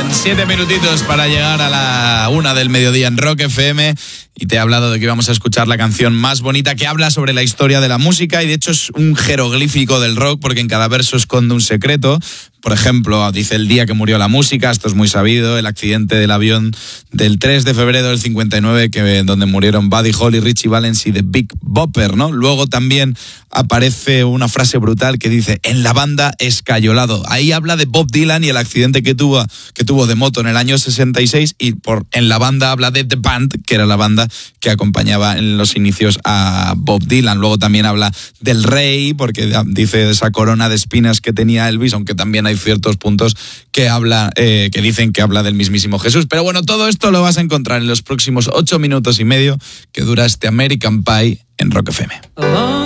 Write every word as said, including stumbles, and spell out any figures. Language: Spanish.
Siete minutitos para llegar a la una del mediodía en Rock F M y te he hablado de que vamos a escuchar la canción más bonita que habla sobre la historia de la música y de hecho es un jeroglífico del rock porque en cada verso esconde un secreto. Por ejemplo, dice el día que murió la música, esto es muy sabido, el accidente del avión del tres de febrero del cincuenta y nueve, que, donde murieron Buddy Holly, Richie Valens y The Big Bopper, ¿no? Luego también aparece una frase brutal que dice, en la banda escayolado. Ahí habla de Bob Dylan y el accidente que tuvo, que tuvo de moto en el año sesenta y seis y por, en la banda habla de The Band, que era la banda que acompañaba en los inicios a Bob Dylan. Luego también habla del rey, porque dice de esa corona de espinas que tenía Elvis, aunque también hay ciertos puntos que habla, eh, que dicen que habla del mismísimo Jesús. Pero bueno, todo esto lo vas a encontrar en los próximos ocho minutos y medio que dura este American Pie en Rock F M.